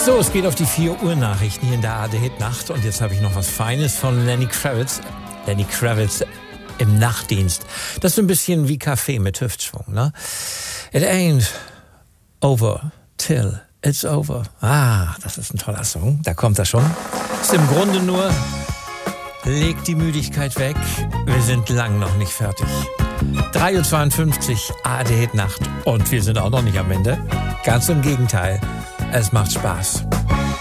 So, es geht auf die 4 Uhr Nachrichten hier in der ARD Nacht. Und jetzt habe ich noch was Feines von Lenny Kravitz. Lenny Kravitz im Nachtdienst. Das ist so ein bisschen wie Kaffee mit Hüftschwung, ne? It ain't over till it's over. Ah, das ist ein toller Song. Da kommt er schon. Ist im Grunde nur, legt die Müdigkeit weg. Wir sind lang noch nicht fertig. 3:52 Uhr ARD Nacht. Und wir sind auch noch nicht am Ende. Ganz im Gegenteil. Es macht Spaß.